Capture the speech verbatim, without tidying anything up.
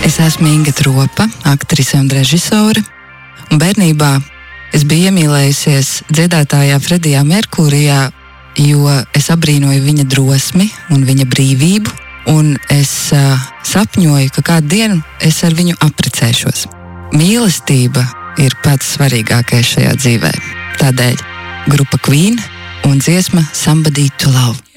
Es esmu Inga Tropa, aktrise un režisore, un bērnībā es biju iemīlējusies dziedātājā Fredijā Merkūrijā, jo es abrīnoju viņa drosmi un viņa brīvību, un es uh, sapņoju, ka kādu dienu es ar viņu apprecēšos. Mīlestība ir pats svarīgākais šajā dzīvē. Tādēļ grupa Queen un dziesma Somebody to Love.